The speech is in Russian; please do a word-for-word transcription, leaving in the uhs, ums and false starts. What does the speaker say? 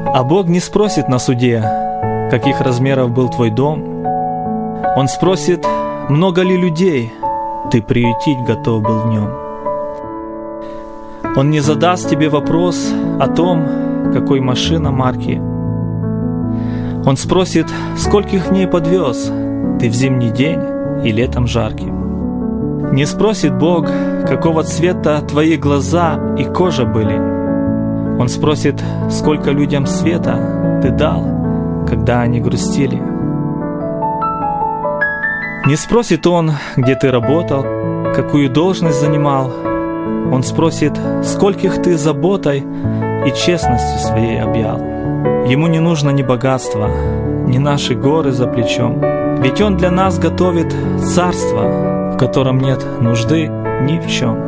А Бог не спросит на суде, каких размеров был твой дом. Он спросит, много ли людей ты приютить готов был в нем. Он не задаст тебе вопрос о том, какой машина марки. Он спросит, скольких в ней подвез ты в зимний день и летом жарким. Не спросит Бог, какого цвета твои глаза и кожа были. Он спросит, сколько людям света ты дал, когда они грустили. Не спросит Он, где ты работал, какую должность занимал. Он спросит, скольких ты заботой и честностью своей объял. Ему не нужно ни богатства, ни наши горы за плечом. Ведь Он для нас готовит царство, в котором нет нужды ни в чем.